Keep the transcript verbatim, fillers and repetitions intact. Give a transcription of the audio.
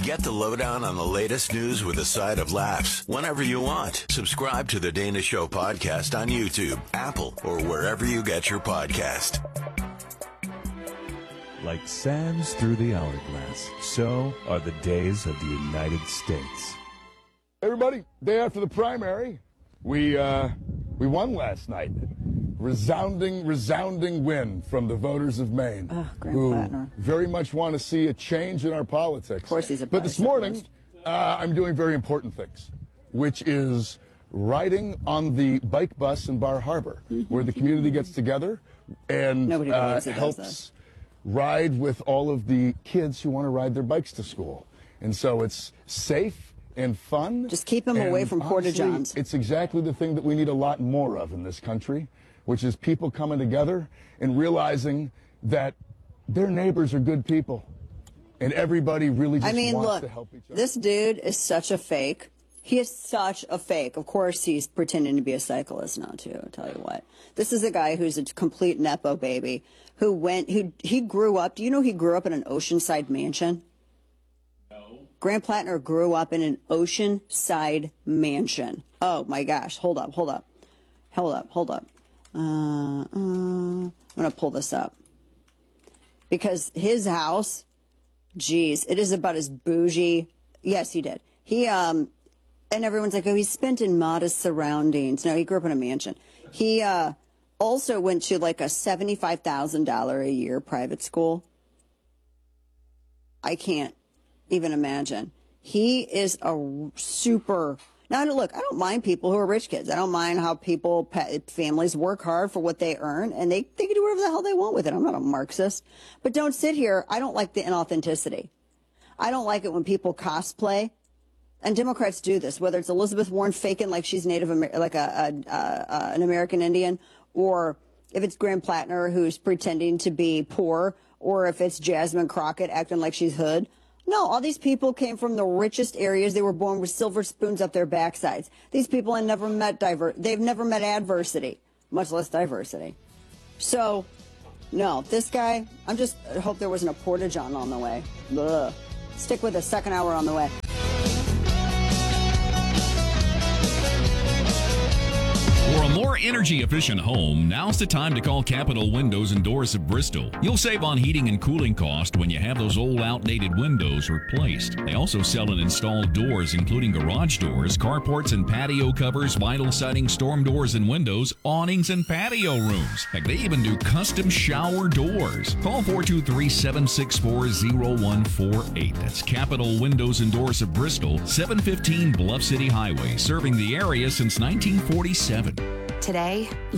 Get the lowdown on the latest news with a side of laughs whenever you want. Subscribe to the Dana Show podcast on YouTube, Apple, or wherever you get your podcast. Like sands through the hourglass, so are the days of the United States. Everybody, day after the primary, we uh, we won last night. Resounding, resounding win from the voters of Maine, oh, Graham who Plattner. very much want to see a change in our politics. Of course he's a But this morning, uh, I'm doing very important things, which is riding on the bike bus in Bar Harbor, where the community gets together and Nobody uh, believes he does helps this. ride with all of the kids who want to ride their bikes to school. And so it's safe and fun. Just keep them and away from honestly, porta-johns. It's exactly the thing that we need a lot more of in this country, which is people coming together and realizing that their neighbors are good people. And everybody really just I mean, wants look, to help each other. This dude is such a fake. He is such a fake. Of course, he's pretending to be a cyclist now, too. I'll tell you what. This is a guy who's a complete Nepo baby who went, who he grew up. Do you know he grew up in an oceanside mansion? No. Graham Plattner grew up in an oceanside mansion. Oh, my gosh. Hold up, hold up. Hold up, hold up. Uh, uh, I'm going to pull this up. Because his house, geez, it is about as bougie. Yes, he did. He, um, and everyone's like, oh, he's spent in modest surroundings. No, he grew up in a mansion. He, uh, also went to like a seventy-five thousand dollars a year private school. I can't even imagine. He is a super... Now, look, I don't mind people who are rich kids. I don't mind how people, families work hard for what they earn, and they, they can do whatever the hell they want with it. I'm not a Marxist. But don't sit here. I don't like the inauthenticity. I don't like it when people cosplay. And Democrats do this, whether it's Elizabeth Warren faking like she's Native Amer- like a, a, a an American Indian, or if it's Graham Plattner who's pretending to be poor, or if it's Jasmine Crockett acting like she's hood. No, all these people came from the richest areas. They were born with silver spoons up their backsides. These people have never met diver- they've never met adversity, much less diversity. So, no, this guy, I'm just, I hope there wasn't a porta-john on the way. Ugh. Stick with the second hour on the way. For a more energy-efficient home, now's the time to call Capital Windows and Doors of Bristol. You'll save on heating and cooling cost when you have those old outdated windows replaced. They also sell and install doors, including garage doors, carports and patio covers, vinyl siding, storm doors and windows, awnings and patio rooms. Heck, they even do custom shower doors. Call four two three, seven six four, zero one four eight. That's Capital Windows and Doors of Bristol, seven fifteen Bluff City Highway, serving the area since nineteen forty-seven. Today,